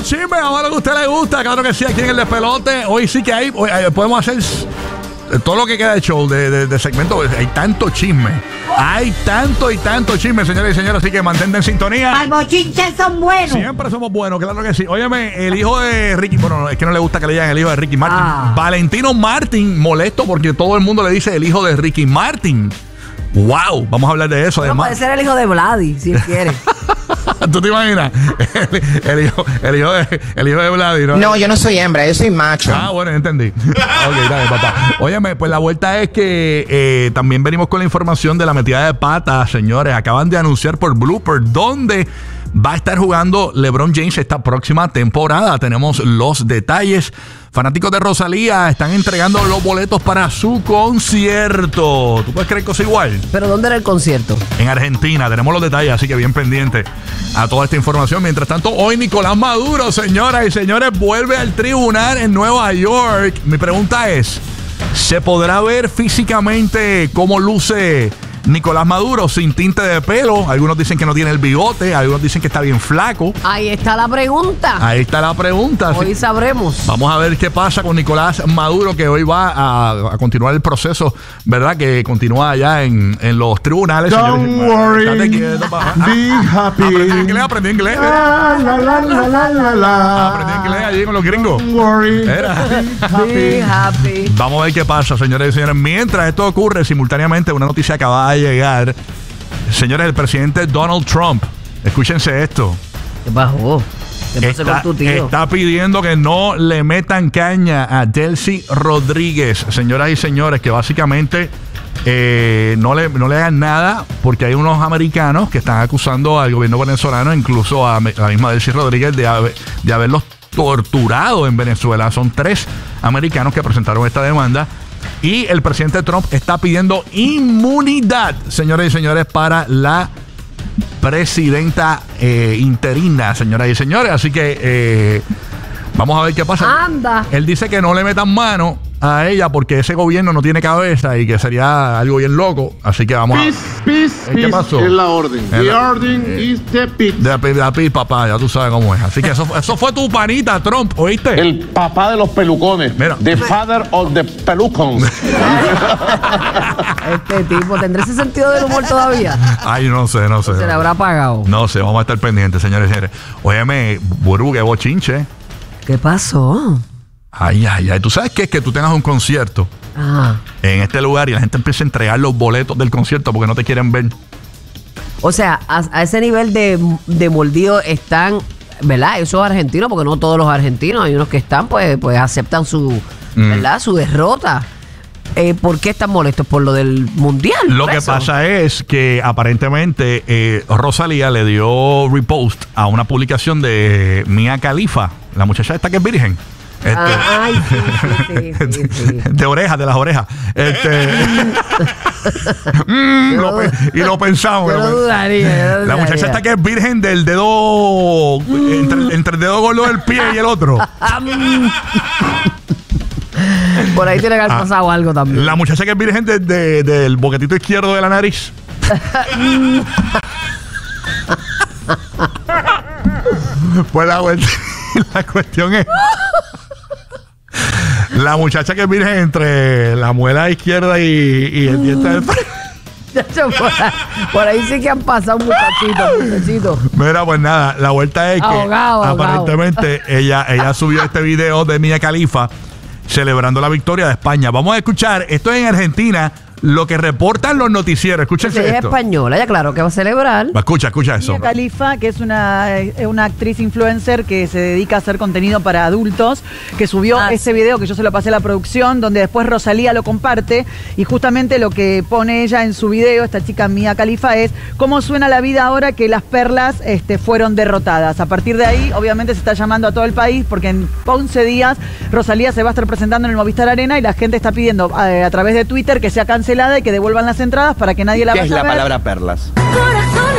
chismes, vamos a lo que a usted le gusta. Claro que sí, aquí en el despelote. Hoy sí que hoy podemos hacer todo lo que queda de show, de segmento. Hay tanto chisme. Hay tanto y tanto chisme, señores y señores. Así que mantente en sintonía. Los bochinches son buenos. Siempre somos buenos, claro que sí. Óyeme, el hijo de Ricky, bueno, es que no le gusta que le digan el hijo de Ricky Martin. Valentino Martin, molesto porque todo el mundo le dice el hijo de Ricky Martin. Wow, vamos a hablar de eso. No, puede ser el hijo de Vladi, si él quiere. ¿Tú te imaginas? El hijo de Vladi, ¿no? No, yo no soy hembra, yo soy macho. Ah, bueno, entendí. Ok, dale, papá. Óyeme, pues la vuelta es que también venimos con la información de la metida de pata, señores. Acaban de anunciar por Blooper dónde va a estar jugando LeBron James esta próxima temporada. Tenemos los detalles. Fanáticos de Rosalía están entregando los boletos para su concierto. ¿Tú puedes creer cosa igual? ¿Pero dónde era el concierto? En Argentina. Tenemos los detalles, así que bien pendiente a toda esta información. Mientras tanto, hoy Nicolás Maduro, señoras y señores, vuelve al tribunal en Nueva York. Mi pregunta es, ¿se podrá ver físicamente cómo luce Nicolás Maduro sin tinte de pelo? Algunos dicen que no tiene el bigote, algunos dicen que está bien flaco. Ahí está la pregunta. Ahí está la pregunta. Hoy sabremos. Vamos a ver qué pasa con Nicolás Maduro, que hoy va a continuar el proceso, ¿verdad? Que continúa allá en los tribunales. Don't worry. Estate quieto, papá. Be happy. Aprendí inglés. Aprendí inglés allí con los gringos. Don't worry. Be happy. Vamos a ver qué pasa, señores y señores. Mientras esto ocurre, simultáneamente una noticia acaba de llegar. Señores, el presidente Donald Trump, escúchense esto. ¿Qué pasó? ¿Qué pasó con tu tío? Está pidiendo que no le metan caña a Delcy Rodríguez, señoras y señores, que básicamente no le hagan nada, porque hay unos americanos que están acusando al gobierno venezolano, incluso a la misma Delcy Rodríguez, de haberlos torturado en Venezuela. Son 3 americanos que presentaron esta demanda. Y el presidente Trump está pidiendo inmunidad, señores y señores, para la presidenta interina, señoras y señores. Así que vamos a ver qué pasa. Anda. Él dice que no le metan mano a ella porque ese gobierno no tiene cabeza y que sería algo bien loco. Así que vamos Peace, ¿Qué pasó? es la orden. The orden is the peace. De la peace, papá, ya tú sabes cómo es. Así que eso fue tu panita, Trump, ¿oíste? El papá de los pelucones. Mira. The father of the pelucons. Este tipo, ¿tendrá ese sentido del humor todavía? Ay, no sé. Se le habrá apagado. No sé, vamos a estar pendientes, señores y señores. Óyeme, Burbu, qué bochinche. ¿Qué pasó? Ay. ¿Tú sabes qué? Es que tú tengas un concierto en este lugar y la gente empieza a entregar los boletos del concierto porque no te quieren ver. O sea, a ese nivel de mordido están, ¿verdad? Esos argentinos, porque no todos los argentinos, hay unos que están, pues aceptan su, ¿verdad? Su derrota. ¿Por qué están molestos? Por lo del mundial. Lo que pasa es que aparentemente Rosalía le dio repost a una publicación de Mia Khalifa, la muchacha esta que es virgen. Ay, sí. De orejas, de las orejas. Y lo pensamos. Yo lo dudaría. La muchacha esta que es virgen del dedo, entre el dedo gordo del pie y el otro. Por ahí tiene que haber pasado algo también. La muchacha que es virgen del boquetito izquierdo de la nariz. Pues la cuestión es, la muchacha que es virgen entre la muela izquierda y el diente del frente. Por ahí sí que han pasado muchachitos. Mira, pues nada, la vuelta es que aparentemente ella subió este video de Mia Khalifa celebrando la victoria de España. Vamos a escuchar, esto es en Argentina, lo que reportan los noticieros. Escúchense esto. Es española, ya claro que va a celebrar. Escucha eso. Mia Khalifa, que es una actriz influencer que se dedica a hacer contenido para adultos, que subió ese video que yo se lo pasé a la producción, donde después Rosalía lo comparte, y justamente lo que pone ella en su video, esta chica Mia Khalifa, es cómo suena la vida ahora que las perlas fueron derrotadas. A partir de ahí, obviamente se está llamando a todo el país, porque en 11 días Rosalía se va a estar presentando en el Movistar Arena y la gente está pidiendo a través de Twitter que sea cancelada y que devuelvan las entradas para que nadie la vaya a ver. ¿Qué es la palabra perlas? Corazón.